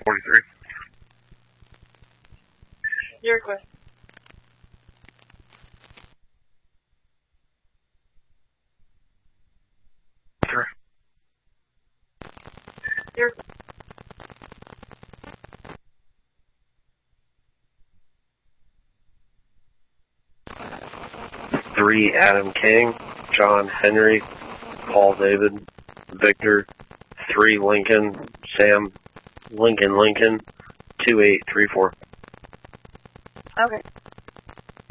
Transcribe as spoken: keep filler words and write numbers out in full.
forty-three. Your request. Three. Your Three, Adam King, John Henry, Paul David, Victor, three, Lincoln, Sam, Lincoln, Lincoln, two eight three four. Okay.